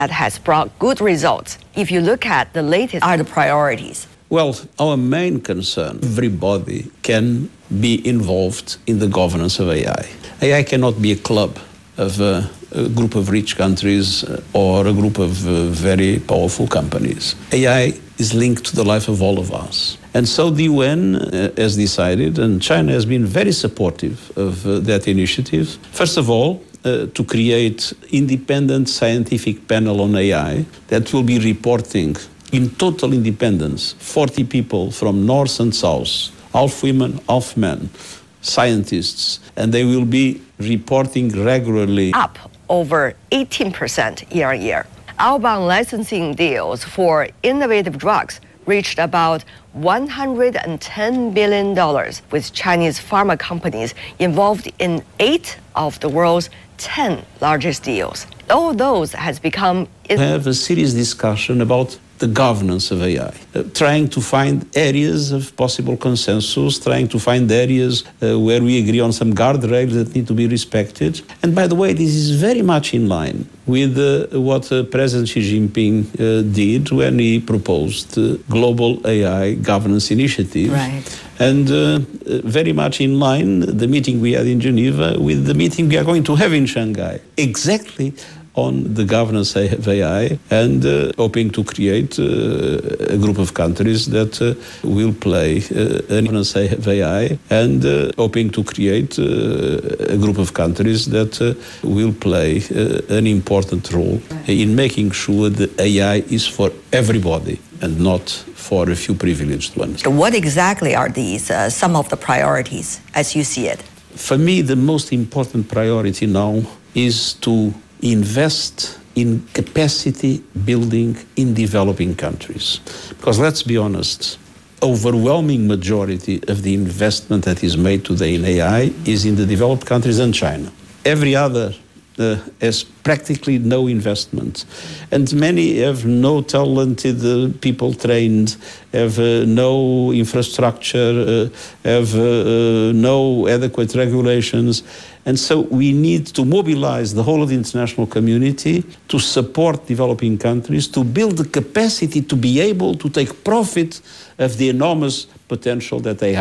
that has brought good results. If you look at the latest, are the priorities? Well, our main concern, everybody can be involved in the governance of AI. AI cannot be a club of a group of rich countries or a group of very powerful companies. AI is linked to the life of all of us. And so the UN has decided, and China has been very supportive of that initiative, first of all, to create independent scientific panel on AI that will be reporting in total independence, 40 people from north and south, half women, half men, scientists, and they will be reporting regularly. Up over 18% year on year. Outbound licensing deals for innovative drugs reached about $110 billion, with Chinese pharma companies involved in 8 of the world's 10 largest deals. All those has become... have a serious discussion about the governance of AI, trying to find areas of possible consensus, trying to find areas where we agree on some guardrails that need to be respected. And by the way, this is very much in line with what President Xi Jinping did when he proposed the Global AI Governance Initiative. Right. And very much in line, the meeting we had in Geneva with the meeting we are going to have in Shanghai. Exactly on the governance of AI, and hoping to create a group of countries that will play governance of AI, and hoping to create a group of countries that will play an important role in making sure that AI is for everybody and not for a few privileged ones. What exactly are these, some of the priorities as you see it? For me, the most important priority now is to invest in capacity building in developing countries. Because let's be honest, overwhelming majority of the investment that is made today in AI is in the developed countries and China. Every other has practically no investment. And many have no talented people trained, have no infrastructure, have no adequate regulations. And so we need to mobilize the whole of the international community to support developing countries, to build the capacity to be able to take profit of the enormous potential that they have.